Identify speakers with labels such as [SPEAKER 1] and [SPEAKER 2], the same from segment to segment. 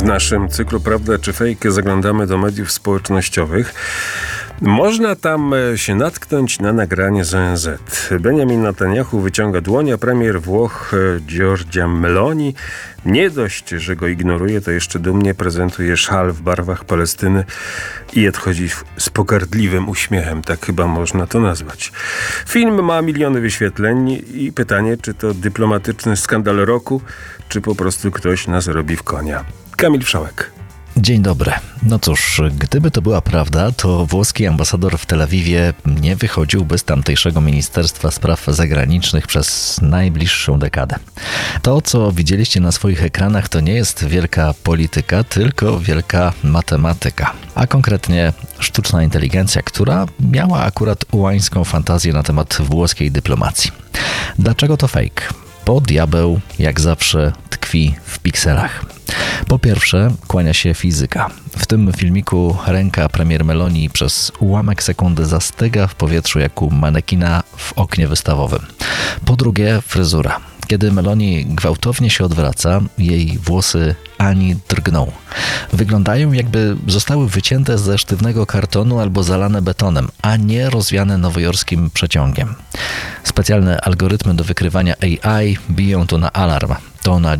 [SPEAKER 1] naszym cyklu Prawda czy Fake zaglądamy do mediów społecznościowych. Można tam się natknąć na nagranie z ONZ. Benjamin Netanyahu wyciąga dłoń, a premier Włoch Giorgia Meloni nie dość, że go ignoruje, to jeszcze dumnie prezentuje szal w barwach Palestyny i odchodzi z pogardliwym uśmiechem. Tak chyba można to nazwać. Film ma miliony wyświetleń i pytanie, czy to dyplomatyczny skandal roku, czy po prostu ktoś nas robi w konia. Kamil Wszołek.
[SPEAKER 2] Dzień dobry. No cóż, gdyby to była prawda, to włoski ambasador w Tel Awiwie nie wychodziłby z tamtejszego Ministerstwa Spraw Zagranicznych przez najbliższą dekadę. To, co widzieliście na swoich ekranach, to nie jest wielka polityka, tylko wielka matematyka. A konkretnie sztuczna inteligencja, która miała akurat ułańską fantazję na temat włoskiej dyplomacji. Dlaczego to fake? Bo diabeł, jak zawsze, tkwi w pikselach. Po pierwsze, kłania się fizyka. W tym filmiku ręka premier Meloni przez ułamek sekundy zastyga w powietrzu jak u manekina w oknie wystawowym. Po drugie, fryzura. Kiedy Meloni gwałtownie się odwraca, jej włosy ani drgną. Wyglądają, jakby zostały wycięte ze sztywnego kartonu albo zalane betonem, a nie rozwiane nowojorskim przeciągiem. Specjalne algorytmy do wykrywania AI biją tu na alarm. To na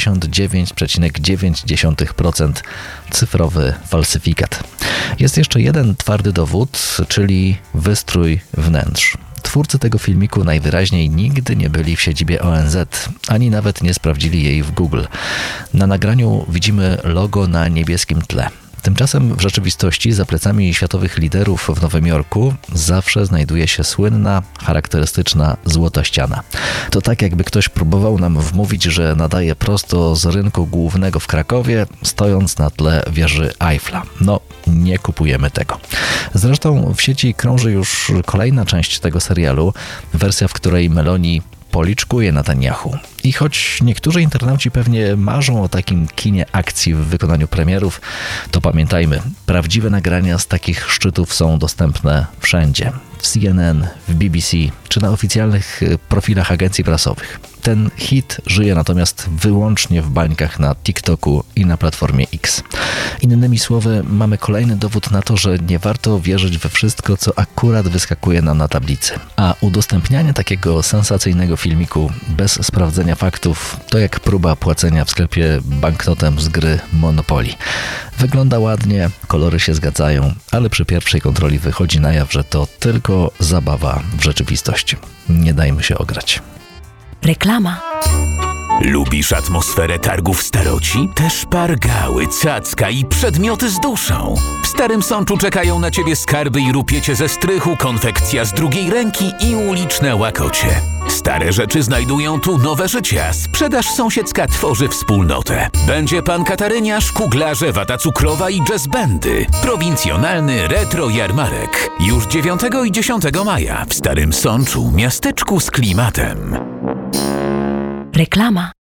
[SPEAKER 2] 99,9% cyfrowy falsyfikat. Jest jeszcze jeden twardy dowód, czyli wystrój wnętrz. Twórcy tego filmiku najwyraźniej nigdy nie byli w siedzibie ONZ, ani nawet nie sprawdzili jej w Google. Na nagraniu widzimy logo na niebieskim tle. Tymczasem w rzeczywistości za plecami światowych liderów w Nowym Jorku zawsze znajduje się słynna, charakterystyczna złota ściana. To tak, jakby ktoś próbował nam wmówić, że nadaje prosto z rynku głównego w Krakowie, stojąc na tle wieży Eiffla. No, nie kupujemy tego. Zresztą w sieci krąży już kolejna część tego serialu, wersja, w której Meloni policzkuje Netanyahu. I choć niektórzy internauci pewnie marzą o takim kinie akcji w wykonaniu premierów, to pamiętajmy, prawdziwe nagrania z takich szczytów są dostępne wszędzie. W CNN, w BBC czy na oficjalnych profilach agencji prasowych. Ten hit żyje natomiast wyłącznie w bańkach na TikToku i na platformie X. Innymi słowy, mamy kolejny dowód na to, że nie warto wierzyć we wszystko, co akurat wyskakuje nam na tablicy. A udostępnianie takiego sensacyjnego filmiku bez sprawdzenia faktów to jak próba płacenia w sklepie banknotem z gry Monopoly. Wygląda ładnie, kolory się zgadzają, ale przy pierwszej kontroli wychodzi na jaw, że to tylko zabawa w rzeczywistości. Nie dajmy się ograć.
[SPEAKER 3] Reklama.
[SPEAKER 4] Lubisz atmosferę targów staroci? Te szpargały, cacka i przedmioty z duszą. W Starym Sączu czekają na ciebie skarby i rupiecie ze strychu, konfekcja z drugiej ręki i uliczne łakocie. Stare rzeczy znajdują tu nowe życie, a sprzedaż sąsiedzka tworzy wspólnotę. Będzie pan Kataryniarz, kuglarze, wata cukrowa i jazz bandy. Prowincjonalny retro jarmarek. Już 9 i 10 maja w Starym Sączu, miasteczku z klimatem.
[SPEAKER 3] Reklama.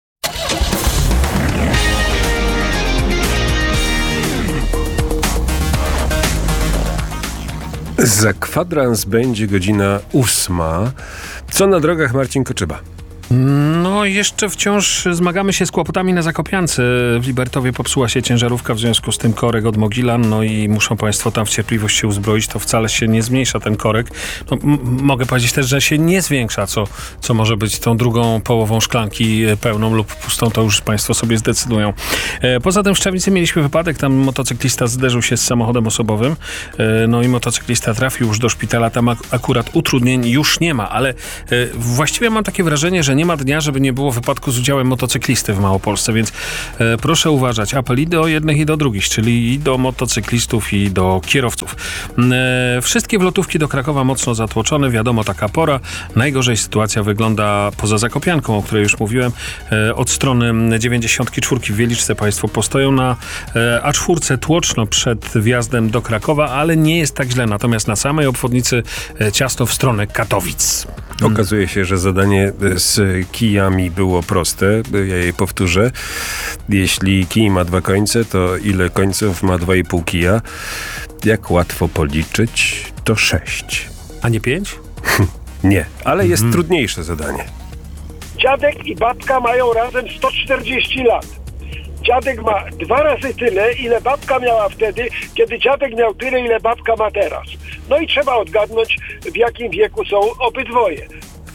[SPEAKER 1] Za kwadrans będzie godzina 8. Co na drogach, Marcin Koczyba?
[SPEAKER 5] No, jeszcze wciąż zmagamy się z kłopotami na Zakopiance. W Libertowie popsuła się ciężarówka, w związku z tym korek od Mogilan, no i muszą państwo tam w cierpliwość się uzbroić. To wcale się nie zmniejsza ten korek. No, mogę powiedzieć też, że się nie zwiększa, co może być tą drugą połową szklanki pełną lub pustą, to już państwo sobie zdecydują. Poza tym w Szczawnicy mieliśmy wypadek, tam motocyklista zderzył się z samochodem osobowym, no i motocyklista trafił już do szpitala, tam akurat utrudnień już nie ma, ale właściwie mam takie wrażenie, że nie ma dnia, żeby nie było wypadku z udziałem motocyklisty w Małopolsce, więc proszę uważać. Apel i do jednych, i do drugich, czyli i do motocyklistów, i do kierowców. Wszystkie wlotówki do Krakowa mocno zatłoczone, wiadomo, taka pora. Najgorzej sytuacja wygląda poza Zakopianką, o której już mówiłem. Od strony 94 w Wieliczce państwo postoją na A4 tłoczno przed wjazdem do Krakowa, ale nie jest tak źle. Natomiast na samej obwodnicy ciasno w stronę Katowic.
[SPEAKER 1] Okazuje się, że zadanie z kijami było proste. Ja je powtórzę. Jeśli kij ma 2 końce, to ile końców ma 2,5 kija? Jak łatwo policzyć, to 6.
[SPEAKER 5] A nie 5?
[SPEAKER 1] Nie, ale jest trudniejsze zadanie.
[SPEAKER 6] Dziadek i babka mają razem 140 lat.
[SPEAKER 3] dziadek ma 2 razy tyle, ile babka miała wtedy, kiedy dziadek miał tyle, ile babka ma teraz. No i trzeba odgadnąć, w jakim wieku są obydwoje.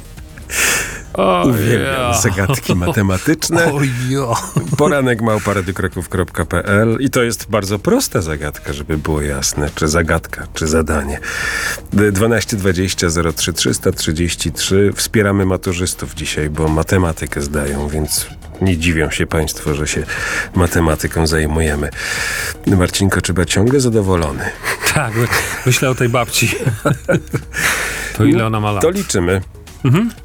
[SPEAKER 1] Uwielbiam zagadki matematyczne. Poranek @radiokraków.pl i to jest bardzo prosta zagadka, żeby było jasne, czy zagadka, czy zadanie. 12 20 03 333. Wspieramy maturzystów dzisiaj, bo matematykę zdają, więc nie dziwią się państwo, że się matematyką zajmujemy. Marcinko, chyba ciągle zadowolony.
[SPEAKER 5] Tak, myślę o tej babci. To ile ona ma lat?
[SPEAKER 1] To liczymy.